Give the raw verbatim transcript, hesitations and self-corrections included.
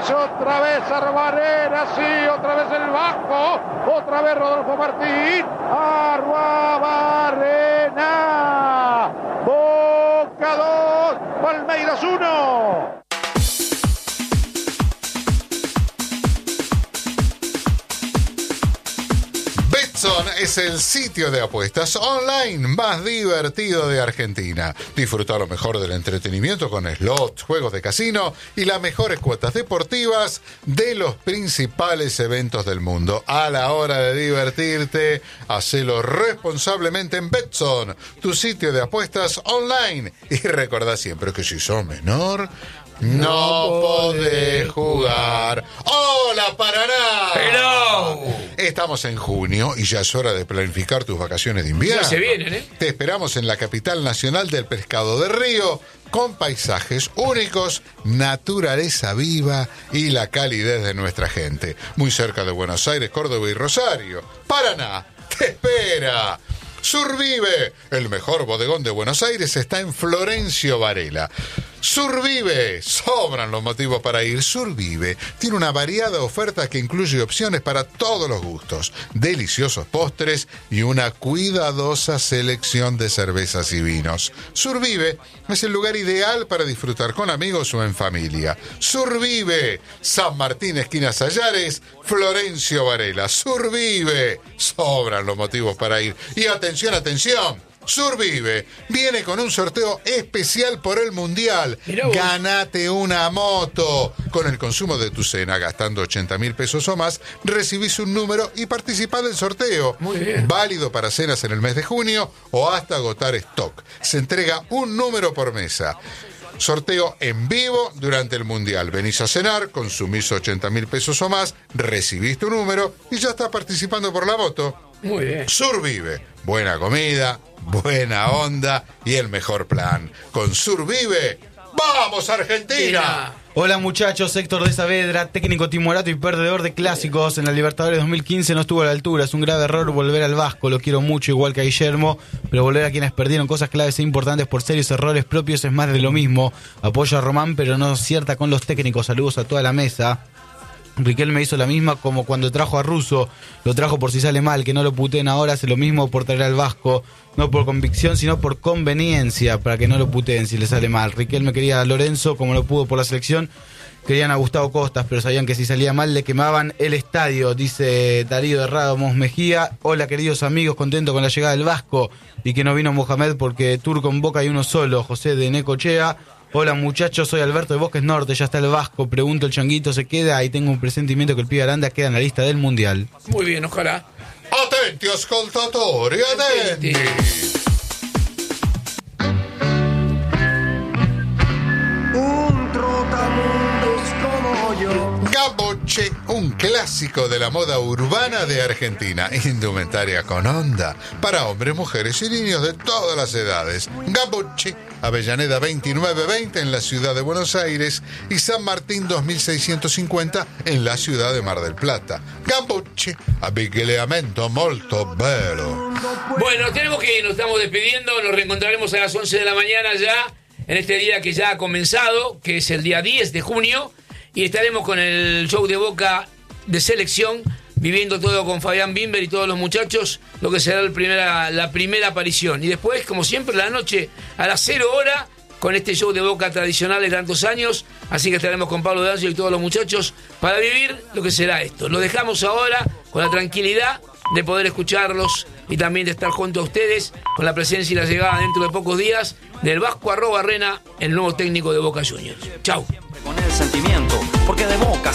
otra vez Arbarena, sí, otra vez el Vasco, otra vez Rodolfo Martín, Arbarena, Boca dos, Palmeiras uno. Betson es el sitio de apuestas online más divertido de Argentina. Disfruta lo mejor del entretenimiento con slots, juegos de casino y las mejores cuotas deportivas de los principales eventos del mundo. A la hora de divertirte, hacelo responsablemente en Betson, tu sitio de apuestas online. Y recordá siempre que si sos menor, no podés jugar. ¡Hola, Paraná! ¡Hello! Estamos en junio y ya es hora de planificar tus vacaciones de invierno. Ya se vienen, ¿eh? Te esperamos en la capital nacional del pescado de río, con paisajes únicos, naturaleza viva y la calidez de nuestra gente. Muy cerca de Buenos Aires, Córdoba y Rosario. Paraná te espera. Survive, el mejor bodegón de Buenos Aires, está en Florencio Varela. Survive, sobran los motivos para ir. Survive tiene una variada oferta que incluye opciones para todos los gustos, deliciosos postres y una cuidadosa selección de cervezas y vinos. Survive es el lugar ideal para disfrutar con amigos o en familia. Survive, San Martín, esquina Sallares, Florencio Varela. Survive, sobran los motivos para ir. Y atención, atención. Survive viene con un sorteo especial por el Mundial. Ganate una moto. Con el consumo de tu cena, gastando ochenta mil pesos o más, recibís un número y participás del sorteo. Muy bien. Válido para cenas en el mes de junio o hasta agotar stock. Se entrega un número por mesa. Sorteo en vivo durante el Mundial. Venís a cenar, consumís ochenta mil pesos o más, recibís tu número y ya estás participando por la moto. Muy bien. Survive, buena comida, buena onda y el mejor plan. Con Survive, ¡vamos Argentina! Hola muchachos, Héctor de Saavedra, técnico timorato y perdedor de clásicos. En la Libertadores dos mil quince no estuvo a la altura. Es un grave error volver al Vasco. Lo quiero mucho, igual que a Guillermo, pero volver a quienes perdieron cosas claves e importantes por serios errores propios es más de lo mismo. Apoyo a Román, pero no cierta con los técnicos. Saludos a toda la mesa. Riquelme hizo la misma como cuando trajo a Russo. Lo trajo por si sale mal, que no lo puteen ahora. Hace lo mismo por traer al Vasco. No por convicción, sino por conveniencia, para que no lo puteen si le sale mal. Riquelme quería a Lorenzo como lo pudo por la selección. Querían a Gustavo Costas, pero sabían que si salía mal le quemaban el estadio, dice Darío de Ramos Mejía. Hola queridos amigos, contento con la llegada del Vasco y que no vino Mohamed porque Turco en Boca hay uno solo. José de Necochea. Hola muchachos, soy Alberto de Bosques Norte, ya está el Vasco, pregunto el Changuito se queda y tengo un presentimiento que el pibe Aranda queda en la lista del Mundial. Muy bien, ojalá. Attenti ascoltatori, attenti. Un trotamundos como yo. Gabocci, un clásico de la moda urbana de Argentina. Indumentaria con onda para hombres, mujeres y niños de todas las edades. Gabocci, Avellaneda veintinueve veinte en la ciudad de Buenos Aires y San Martín dos mil seiscientos cincuenta en la ciudad de Mar del Plata. Gabocci, abbigliamento molto bello. Bueno, tenemos que ir, nos estamos despidiendo, nos reencontraremos a las once de la mañana ya, en este día que ya ha comenzado, que es el día diez de junio, y estaremos con el show de Boca de selección, viviendo todo con Fabián Bimber y todos los muchachos, lo que será el primera, la primera aparición. Y después, como siempre, la noche a las cero hora, con este show de Boca tradicional de tantos años. Así que estaremos con Pablo D'Angelo y todos los muchachos para vivir lo que será esto. Lo dejamos ahora con la tranquilidad de poder escucharlos y también de estar junto a ustedes con la presencia y la llegada dentro de pocos días del Vasco Arrobarrena, el nuevo técnico de Boca Juniors. Chau. Con el sentimiento, porque de Boca